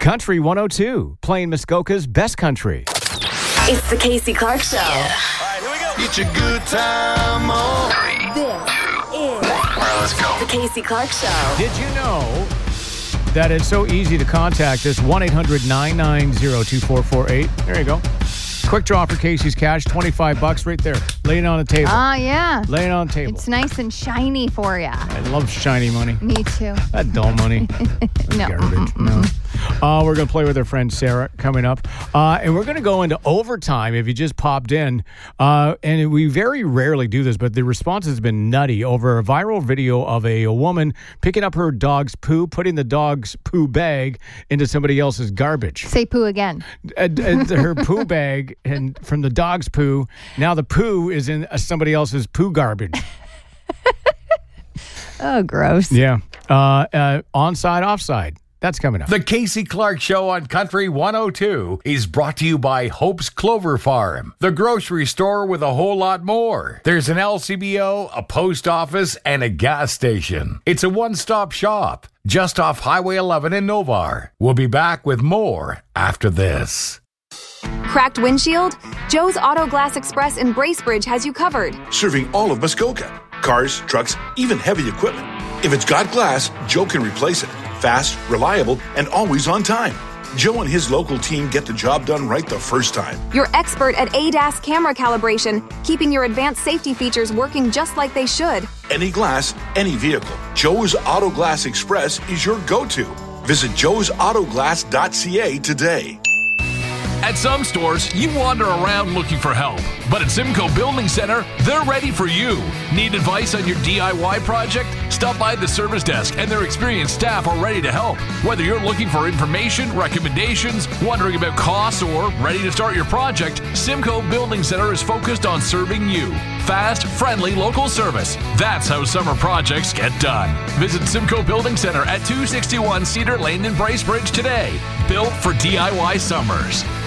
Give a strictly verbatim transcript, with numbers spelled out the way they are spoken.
Country one oh two, playing Muskoka's best country. It's the Casey Clark Show. Yeah. All right, here we go. Get your good time on. Three, this is All right, let's go. the Casey Clark Show. Did you know that it's so easy to contact us? one eight hundred nine nine zero two four four eight. There you go. Quick draw for Casey's Cash, twenty-five bucks right there. Lay it on the table. Oh, yeah. Lay it on the table. It's nice and shiny for you. I love shiny money. Me too. That dull money. No. Garbage. No. Uh, we're going to play with our friend Sarah coming up. Uh, and we're going to go into overtime if you just popped in. Uh, and we very rarely do this, but the response has been nutty over a viral video of a, a woman picking up her dog's poo, putting the dog's poo bag into somebody else's garbage. Say poo again. And, and her poo bag and from the dog's poo, now the poo is in somebody else's poo garbage. Oh, gross. Yeah. Uh, uh, onside, offside. That's coming up. The Casey Clark Show on Country one oh two is brought to you by Hope's Clover Farm, the grocery store with a whole lot more. There's an L C B O, a post office, and a gas station. It's a one-stop shop just off Highway eleven in Novar. We'll be back with more after this. Cracked windshield? Joe's Auto Glass Express in Bracebridge has you covered. Serving all of Muskoka. Cars, trucks, even heavy equipment. If it's got glass, Joe can replace it. Fast, reliable, and always on time. Joe and his local team get the job done right the first time. You're expert at A D A S camera calibration, keeping your advanced safety features working just like they should. Any glass, any vehicle. Joe's Auto Glass Express is your go-to. Visit joes auto glass dot c a today. At some stores, you wander around looking for help. But at Simcoe Building Center, they're ready for you. Need advice on your D I Y project? Stop by the service desk and their experienced staff are ready to help. Whether you're looking for information, recommendations, wondering about costs, or ready to start your project, Simcoe Building Center is focused on serving you. Fast, friendly, local service. That's how summer projects get done. Visit Simcoe Building Center at two sixty-one Cedar Lane in Bracebridge today. Built for D I Y summers.